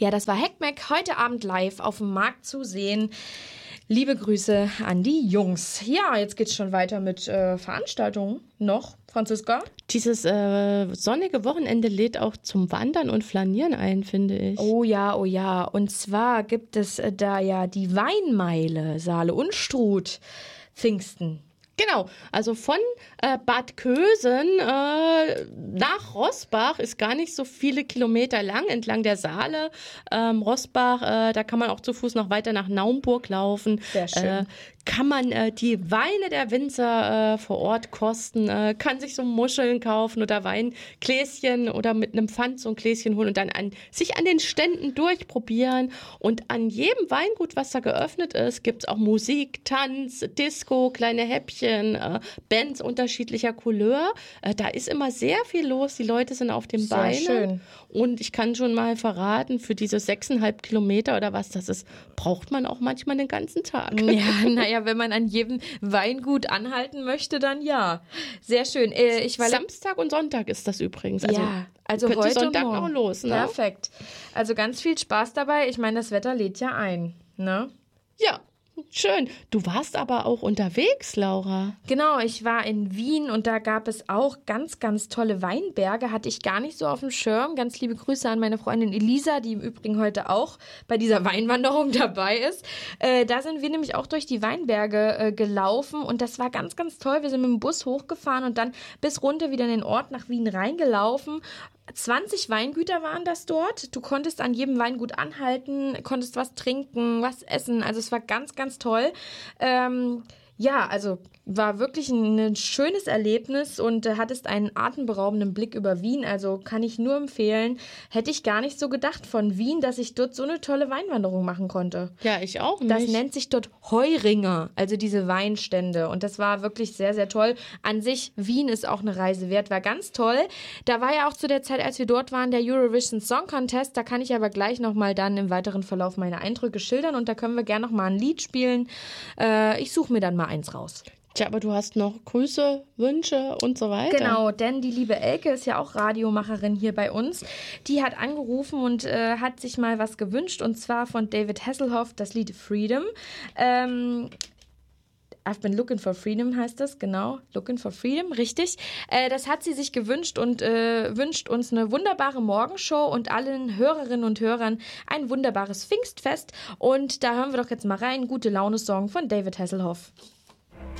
Ja, das war Heckmeck, heute Abend live auf dem Markt zu sehen. Liebe Grüße an die Jungs. Ja, jetzt geht's schon weiter mit Veranstaltungen noch, Franziska. Dieses sonnige Wochenende lädt auch zum Wandern und Flanieren ein, finde ich. Oh ja, oh ja. Und zwar gibt es da ja die Weinmeile, Saale-Unstrut, Pfingsten. Genau, also von Bad Kösen nach Roßbach ist gar nicht so viele Kilometer lang, entlang der Saale. Roßbach, da kann man auch zu Fuß noch weiter nach Naumburg laufen. Sehr schön. Kann man die Weine der Winzer vor Ort kosten, kann sich so Muscheln kaufen oder Weingläschen oder mit einem Pfand so ein Gläschen holen und dann sich an den Ständen durchprobieren. Und an jedem Weingut, was da geöffnet ist, gibt es auch Musik, Tanz, Disco, kleine Häppchen, Bands unterschiedlicher Couleur. Da ist immer sehr viel los. Die Leute sind auf den Beinen. Schön. Und ich kann schon mal verraten, für diese 6,5 Kilometer oder was das ist, braucht man auch manchmal den ganzen Tag. Ja, naja, wenn man an jedem Weingut anhalten möchte, dann ja. Sehr schön. Samstag und Sonntag ist das übrigens. Also könnte heute Sonntag morgen. noch los. Ne? Perfekt. Also ganz viel Spaß dabei. Ich meine, das Wetter lädt ja ein, ne? Ja. Schön. Du warst aber auch unterwegs, Laura. Genau, ich war in Wien und da gab es auch ganz, ganz tolle Weinberge. Hatte ich gar nicht so auf dem Schirm. Ganz liebe Grüße an meine Freundin Elisa, die im Übrigen heute auch bei dieser Weinwanderung dabei ist. Da sind wir nämlich auch durch die Weinberge gelaufen und das war ganz, ganz toll. Wir sind mit dem Bus hochgefahren und dann bis runter wieder in den Ort nach Wien reingelaufen. 20 Weingüter waren das dort. Du konntest an jedem Weingut anhalten, konntest was trinken, was essen. Also es war ganz, ganz toll. Ja, also war wirklich ein schönes Erlebnis und hattest einen atemberaubenden Blick über Wien. Also kann ich nur empfehlen. Hätte ich gar nicht so gedacht von Wien, dass ich dort so eine tolle Weinwanderung machen konnte. Ja, ich auch nicht. Das nennt sich dort Heuringer, also diese Weinstände. Und das war wirklich sehr, sehr toll. An sich, Wien ist auch eine Reise wert, war ganz toll. Da war ja auch zu der Zeit, als wir dort waren, der Eurovision Song Contest. Da kann ich aber gleich nochmal dann im weiteren Verlauf meine Eindrücke schildern. Und da können wir gerne nochmal ein Lied spielen. Ich suche mir dann mal eins raus. Tja, aber du hast noch Grüße, Wünsche und so weiter. Genau, denn die liebe Elke ist ja auch Radiomacherin hier bei uns. Die hat angerufen und hat sich mal was gewünscht und zwar von David Hasselhoff das Lied Freedom. I've been looking for freedom heißt das, genau. Looking for freedom, richtig. Das hat sie sich gewünscht und wünscht uns eine wunderbare Morgenshow und allen Hörerinnen und Hörern ein wunderbares Pfingstfest. Und da hören wir doch jetzt mal rein. Gute Laune-Song von David Hasselhoff.